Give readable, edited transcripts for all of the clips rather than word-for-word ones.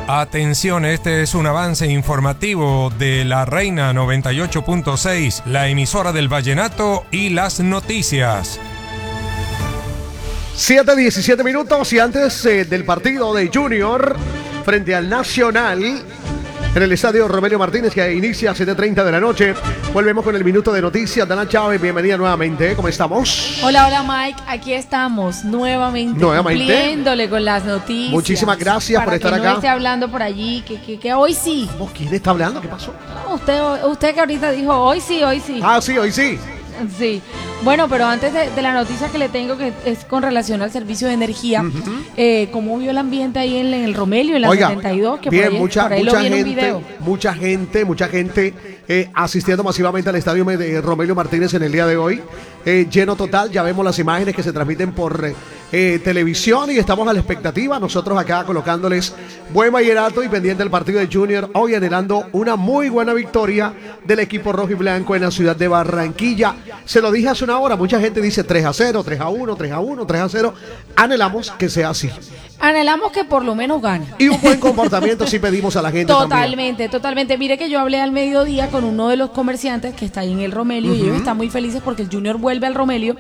Atención, este es un avance informativo de La Reina 98.6, la emisora del vallenato y las noticias. 7:17 minutos y antes del partido de Junior frente al Nacional en el estadio Romelio Martínez, que inicia a 7:30 de la noche. Volvemos con el minuto de noticias. Dana Chávez, bienvenida nuevamente. ¿Cómo estamos? Hola Mike, aquí estamos nuevamente cumpliéndole con las noticias. Muchísimas gracias por estar acá. Para que no esté hablando por allí, que hoy sí. ¿Quién está hablando? ¿Qué pasó? No, usted que ahorita dijo hoy sí. Ah, sí, hoy sí. Sí. Bueno, pero antes de la noticia que le tengo, que es con relación al servicio de energía, ¿cómo vio el ambiente ahí en el Romelio, en la 72? Que bien, por ahí lo vi en un video. Mucha gente asistiendo masivamente al estadio de Romelio Martínez en el día de hoy. Lleno total, ya vemos las imágenes que se transmiten por televisión y estamos a la expectativa. Nosotros acá colocándoles buen vallenato y pendiente del partido de Junior, hoy anhelando una muy buena victoria del equipo rojo y blanco en la ciudad de Barranquilla. Se lo dije hace una hora, mucha gente dice 3-0, 3-1, 3-1, 3-0. Anhelamos que sea así. Anhelamos que por lo menos gane. Y un buen comportamiento sí pedimos a la gente Totalmente. Mire que yo hablé al mediodía con uno de los comerciantes que está ahí en el Romelio y ellos están muy felices porque el Junior vuelve al Romelio,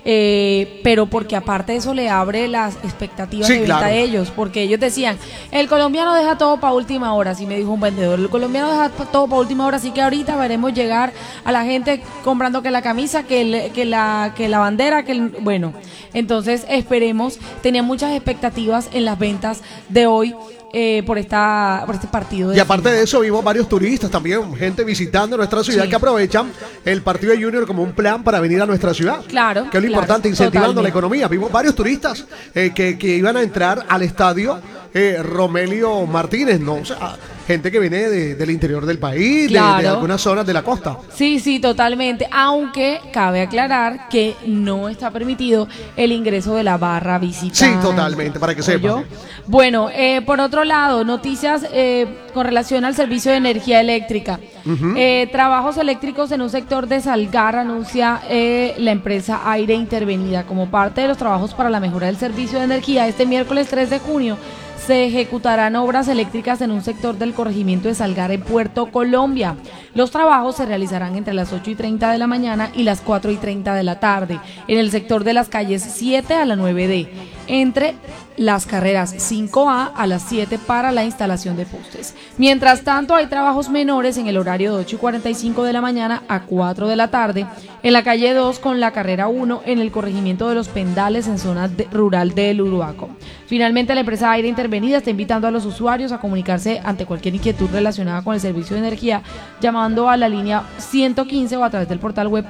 pero porque aparte de eso le abre las expectativas de venta a ellos, porque ellos decían, el colombiano deja todo para última hora, así me dijo un vendedor, el colombiano deja todo para última hora, así que ahorita veremos llegar a la gente comprando que la camisa, que la bandera, bueno, entonces esperemos, tenía muchas expectativas en las ventas de hoy por este partido. Y aparte de eso, vimos varios turistas también, gente visitando nuestra ciudad que aprovechan el partido de Junior como un plan para venir a nuestra ciudad. Claro. Que es lo importante, incentivando la economía. Vimos varios turistas que iban a entrar al estadio Romelio Martínez, ¿no? O sea, gente que viene del interior del país, de algunas zonas de la costa. Sí, totalmente. Aunque cabe aclarar que no está permitido el ingreso de la barra visitante. Sí, totalmente, para que sepan. Bueno, por otro lado, noticias con relación al servicio de energía eléctrica. Trabajos eléctricos en un sector de Salgar, anuncia la empresa Aire Intervenida. Como parte de los trabajos para la mejora del servicio de energía, este miércoles 3 de junio se ejecutarán obras eléctricas en un sector del corregimiento de Salgar en Puerto Colombia. Los trabajos se realizarán entre las 8:30 de la mañana y las 4:30 de la tarde, en el sector de las calles 7 a la 9D, entre las carreras 5A a las 7 para la instalación de postes. Mientras tanto, hay trabajos menores en el horario de 8:45 de la mañana a 4 de la tarde, en la calle 2 con la carrera 1 en el corregimiento de Los Pendales en zona rural del Uruaco. Finalmente, la empresa Aire Intervenida está invitando a los usuarios a comunicarse ante cualquier inquietud relacionada con el servicio de energía llamando a la línea 115 o a través del portal web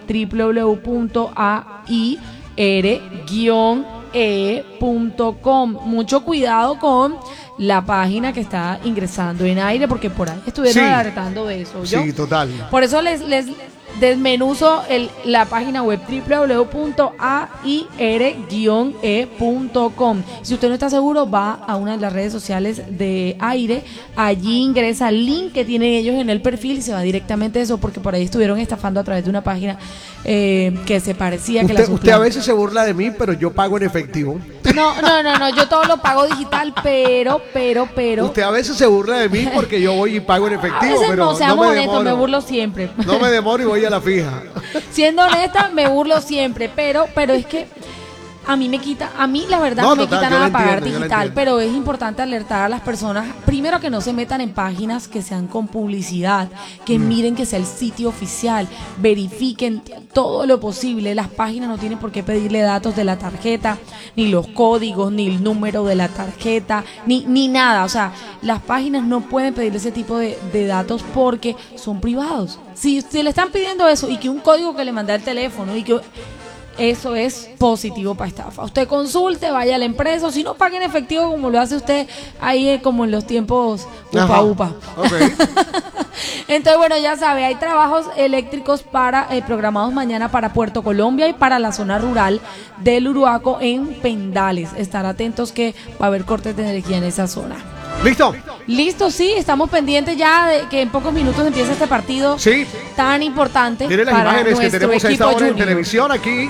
www.air-e.com. Mucho cuidado con la página que está ingresando en aire, porque por ahí estuvieron alertando de eso. Sí, total. Por eso les desmenuzo la página web www.air-e.com. Si usted no está seguro, va a una de las redes sociales de Aire, allí ingresa el link que tienen ellos en el perfil y se va directamente a eso, porque por ahí estuvieron estafando a través de una página que se parecía que la usted a veces se burla de mí, pero yo pago en efectivo. No, yo todo lo pago digital, pero usted a veces se burla de mí porque yo voy y pago en efectivo, pero no, seamos honestos, me burlo siempre. No me demoro y voy a la fija. Siendo honesta, me burlo siempre, pero es que a mí la verdad me quita nada pagar digital, pero es importante alertar a las personas, primero, que no se metan en páginas que sean con publicidad, que miren que sea el sitio oficial, verifiquen todo lo posible. Las páginas no tienen por qué pedirle datos de la tarjeta, ni los códigos, ni el número de la tarjeta, ni nada. O sea, las páginas no pueden pedirle ese tipo de datos porque son privados. Si le están pidiendo eso y que un código que le manda el teléfono y que eso es positivo para estafa. Usted consulte, vaya a la empresa, o si no, pague en efectivo como lo hace usted ahí como en los tiempos upa. Okay. Entonces, bueno, ya sabe, hay trabajos eléctricos programados mañana para Puerto Colombia y para la zona rural del Uruaco en Pendales. Estar atentos que va a haber cortes de energía en esa zona. ¿Listo? Listo, sí, estamos pendientes ya de que en pocos minutos empiece este partido tan importante. Miren las imágenes que tenemos a esta hora en televisión aquí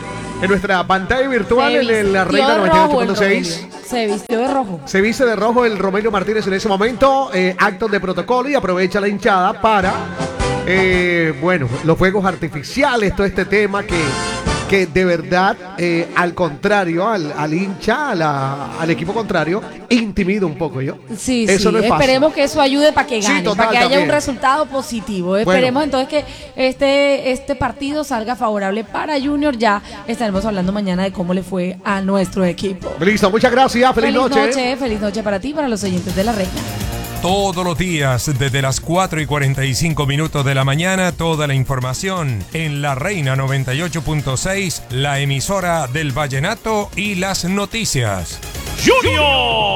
en nuestra pantalla virtual en la Reina 98.6. Se vistió de rojo. Se viste de rojo el Romelio Martínez en ese momento. Actos de protocolo y aprovecha la hinchada para, bueno, los fuegos artificiales, todo este tema que de verdad, al contrario, al hincha, al equipo contrario, intimida un poco yo. Sí, eso sí, no es fácil. Esperemos que eso ayude para que gane, total, para que haya también un resultado positivo. Esperemos entonces que este partido salga favorable para Junior. Ya estaremos hablando mañana de cómo le fue a nuestro equipo. Listo, muchas gracias, feliz noche. Feliz noche para ti y para los oyentes de La Reina. Todos los días, desde las 4:45 de la mañana, toda la información en La Reina 98.6, la emisora del vallenato y las noticias. ¡Junior!